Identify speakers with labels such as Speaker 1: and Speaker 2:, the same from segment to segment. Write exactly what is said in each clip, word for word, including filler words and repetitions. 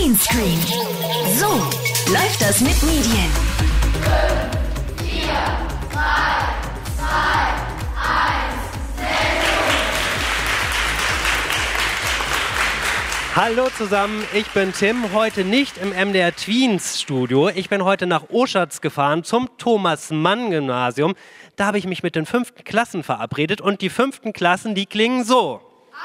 Speaker 1: Greenscreen. So läuft das mit Medien.
Speaker 2: fünf, vier, drei, zwei, eins,
Speaker 3: Hallo zusammen, ich bin Tim, heute nicht im M D R Tweens Studio. Ich bin heute nach Oschatz gefahren zum Thomas-Mann-Gymnasium. Da habe ich mich mit den fünften Klassen verabredet und die fünften Klassen, die klingen so.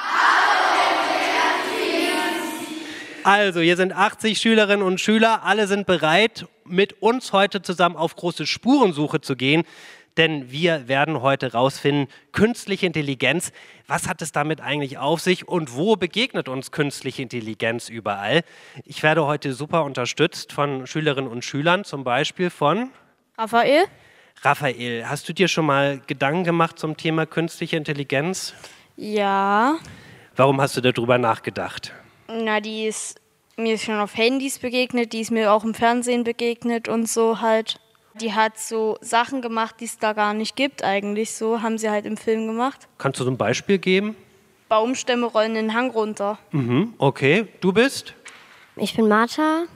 Speaker 3: Also, hier sind achtzig Schülerinnen und Schüler, alle sind bereit, mit uns heute zusammen auf große Spurensuche zu gehen, denn wir werden heute rausfinden, künstliche Intelligenz, was hat es damit eigentlich auf sich und wo begegnet uns künstliche Intelligenz überall? Ich werde heute super unterstützt von Schülerinnen und Schülern, zum Beispiel von
Speaker 4: Raphael.
Speaker 3: Raphael, hast du dir schon mal Gedanken gemacht zum Thema künstliche Intelligenz?
Speaker 4: Ja.
Speaker 3: Warum hast du darüber nachgedacht?
Speaker 4: Na, die ist mir schon auf Handys begegnet, die ist mir auch im Fernsehen begegnet und so halt. Die hat so Sachen gemacht, die es da gar nicht gibt eigentlich, so haben sie halt im Film gemacht.
Speaker 3: Kannst du so ein Beispiel geben?
Speaker 4: Baumstämme rollen den Hang runter.
Speaker 3: Mhm, okay, du bist?
Speaker 5: Ich bin Martha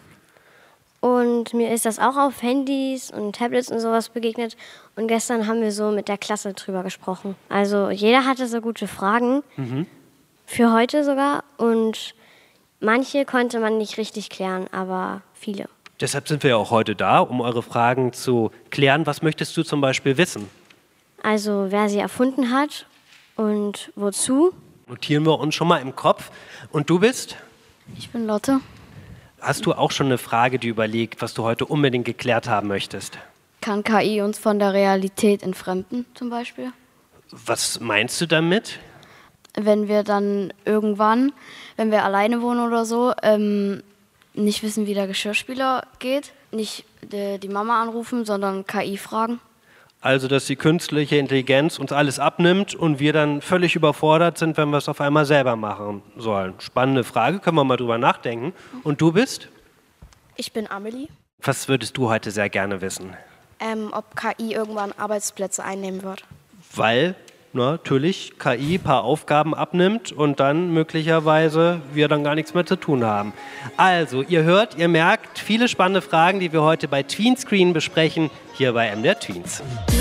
Speaker 5: und mir ist das auch auf Handys und Tablets und sowas begegnet. Und gestern haben wir so mit der Klasse drüber gesprochen. Also jeder hatte so gute Fragen,
Speaker 3: Mhm.
Speaker 5: für heute sogar. Und manche konnte man nicht richtig klären, aber viele.
Speaker 3: Deshalb sind wir ja auch heute da, um eure Fragen zu klären. Was möchtest du zum Beispiel wissen?
Speaker 5: Also wer sie erfunden hat und wozu.
Speaker 3: Notieren wir uns schon mal im Kopf. Und du bist?
Speaker 4: Ich bin Lotte.
Speaker 3: Hast du auch schon eine Frage, die überlegt, was du heute unbedingt geklärt haben möchtest?
Speaker 4: Kann K I uns von der Realität entfremden zum Beispiel?
Speaker 3: Was meinst du damit?
Speaker 4: Wenn wir dann irgendwann, wenn wir alleine wohnen oder so, ähm, nicht wissen, wie der Geschirrspüler geht, nicht äh, die Mama anrufen, sondern K I fragen.
Speaker 3: Also, dass die künstliche Intelligenz uns alles abnimmt und wir dann völlig überfordert sind, wenn wir es auf einmal selber machen sollen. Spannende Frage, können wir mal drüber nachdenken. Und du bist?
Speaker 6: Ich bin Amelie.
Speaker 3: Was würdest du heute sehr gerne wissen?
Speaker 6: Ähm, ob K I irgendwann Arbeitsplätze einnehmen wird.
Speaker 3: Weil na, natürlich K I ein paar Aufgaben abnimmt und dann möglicherweise wir dann gar nichts mehr zu tun haben. Also, ihr hört, ihr merkt, viele spannende Fragen, die wir heute bei Tweenscreen besprechen, hier bei M D R Tweens.